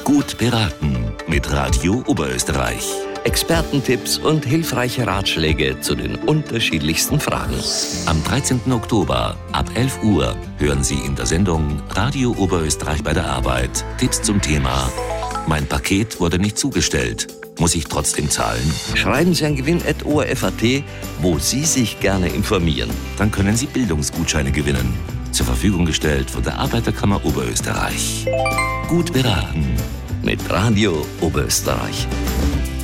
Gut beraten mit Radio Oberösterreich. Expertentipps und hilfreiche Ratschläge zu den unterschiedlichsten Fragen. Am 13. Oktober ab 11 Uhr hören Sie in der Sendung Radio Oberösterreich bei der Arbeit Tipps zum Thema Mein Paket wurde nicht zugestellt. Muss ich trotzdem zahlen? Schreiben Sie an gewinn@orf.at, wo Sie sich gerne informieren. Dann können Sie Bildungsgutscheine gewinnen. Zur Verfügung gestellt von der Arbeiterkammer Oberösterreich. Gut beraten mit Radio Oberösterreich.